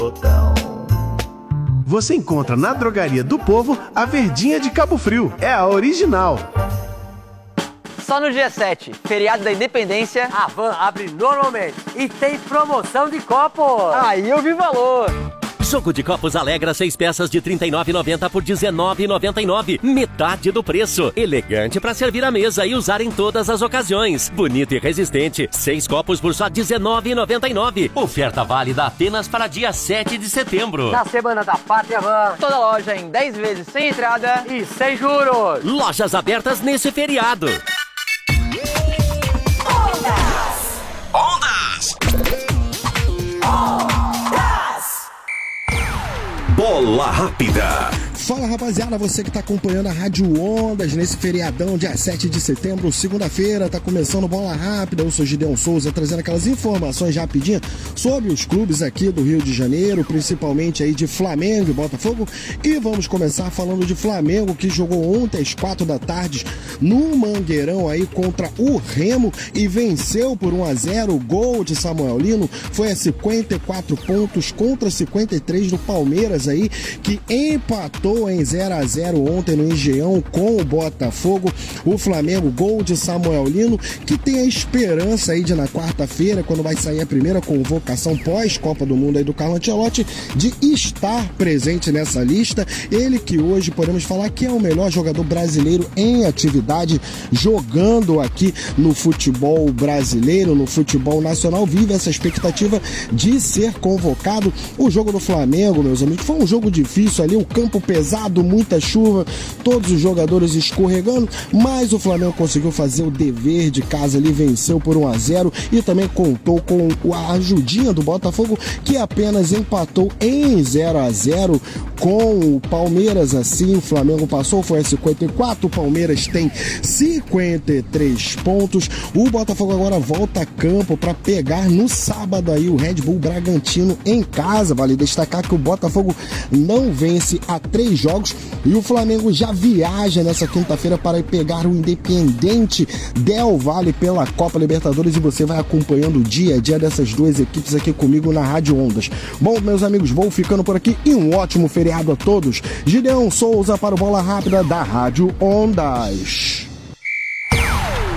Você encontra na Drogaria do Povo a Verdinha de Cabo Frio. É a original. Só no dia 7, feriado da Independência, a Van abre normalmente e tem promoção de copos. Aí eu vi valor. Jogo de copos Alegra, 6 peças de R$ 39,90 por R$ 19,99. Metade do preço. Elegante para servir à mesa e usar em todas as ocasiões. Bonito e resistente. 6 copos por só R$ 19,99. Oferta válida apenas para dia 7 de setembro. Na Semana da Pátria Van. Toda loja em 10 vezes sem entrada e sem juros. Lojas abertas nesse feriado. Bola Rápida. Fala, rapaziada, você que está acompanhando a Rádio Ondas nesse feriadão, dia 7 de setembro, segunda-feira, tá começando Bola Rápida. Eu sou Gideon Souza, trazendo aquelas informações rapidinho sobre os clubes aqui do Rio de Janeiro, principalmente aí de Flamengo e Botafogo. E vamos começar falando de Flamengo, que jogou ontem às 4 da tarde no Mangueirão aí contra o Remo e venceu por 1-0. O gol de Samuel Lino foi a 54 pontos contra 53 do Palmeiras aí, que empatou em 0-0 ontem no Engenhão com o Botafogo. O Flamengo, gol de Samuel Lino, que tem a esperança aí de na quarta-feira, quando vai sair a primeira convocação pós-Copa do Mundo aí do Carlo Ancelotti, de estar presente nessa lista. Ele que hoje podemos falar que é o melhor jogador brasileiro em atividade, jogando aqui no futebol brasileiro, no futebol nacional, vive essa expectativa de ser convocado. O jogo do Flamengo, meus amigos, foi um jogo difícil ali, o campo pesado, muita chuva, todos os jogadores escorregando, mas o Flamengo conseguiu fazer o dever de casa ali, venceu por 1-0 e também contou com a ajudinha do Botafogo, que apenas empatou em 0-0 com o Palmeiras. Assim, o Flamengo passou, foi a 54, o Palmeiras tem 53 pontos. O Botafogo agora volta a campo para pegar no sábado aí o Red Bull Bragantino em casa. Vale destacar que o Botafogo não vence há 3 jogos e o Flamengo já viaja nessa quinta-feira para ir pegar o Independiente Del Valle pela Copa Libertadores, e você vai acompanhando o dia a dia dessas duas equipes aqui comigo na Rádio Ondas. Bom, meus amigos, vou ficando por aqui e um ótimo feriado a todos. Gideon Souza para o Bola Rápida da Rádio Ondas.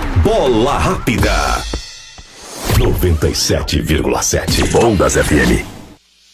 Bola Rápida 97,7 Ondas FM.